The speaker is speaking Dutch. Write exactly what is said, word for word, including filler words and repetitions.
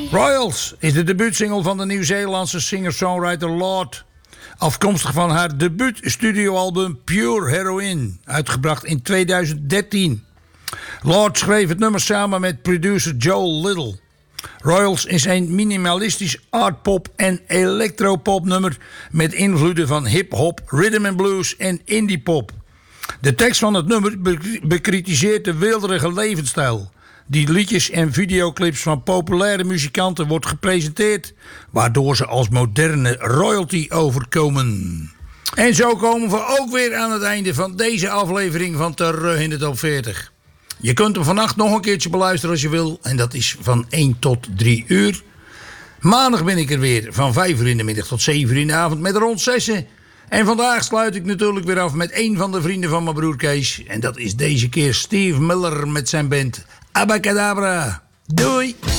Royals is de debuutsingle van de Nieuw-Zeelandse singer-songwriter Lorde. Afkomstig van haar debuutstudioalbum Pure Heroine, uitgebracht in tweeduizend dertien. Lorde schreef het nummer samen met producer Joel Little. Royals is een minimalistisch artpop en electropop nummer met invloeden van hip-hop, rhythm and blues en indie-pop. De tekst van het nummer bekritiseert de weelderige levensstijl die liedjes en videoclips van populaire muzikanten wordt gepresenteerd, waardoor ze als moderne royalty overkomen. En zo komen we ook weer aan het einde van deze aflevering van Terug in de Top veertig. Je kunt hem vannacht nog een keertje beluisteren als je wil, en dat is van één tot drie uur. Maandag ben ik er weer van vijf uur in de middag tot zeven uur in de avond met rond zessen. En vandaag sluit ik natuurlijk weer af met een van de vrienden van mijn broer Kees. En dat is deze keer Steve Miller met zijn band Abacadabra. Doei!